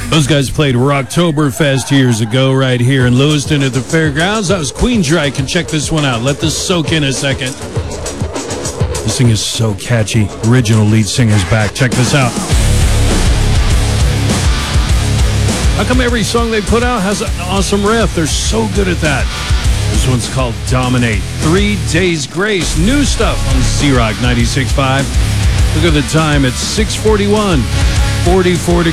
Those guys played Rocktoberfest years ago right here in Lewiston at the fairgrounds. That was Queensryche, and check this one out. Let this soak in a second. This thing is so catchy. Original lead singer's back. Check this out. How come every song they put out has an awesome riff? They're so good at that. This one's called Dominate. 3 Days Grace. New stuff on Z-Rock 96.5. Look at the time. It's 6:41. 44 degrees.